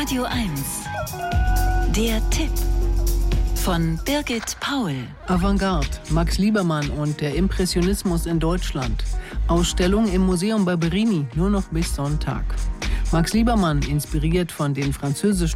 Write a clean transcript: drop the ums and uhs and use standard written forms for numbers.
Radio 1. Der Tipp von Birgit Paul. Avantgarde, Max Liebermann und der Impressionismus in Deutschland. Ausstellung im Museum Barberini, nur noch bis Sonntag. Max Liebermann, inspiriert von den französischen